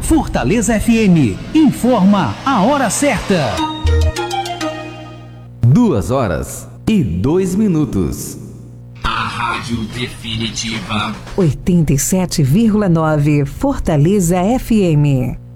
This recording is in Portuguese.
Fortaleza FM informa a hora certa. 2h02. A Rádio Definitiva 87,9 Fortaleza FM.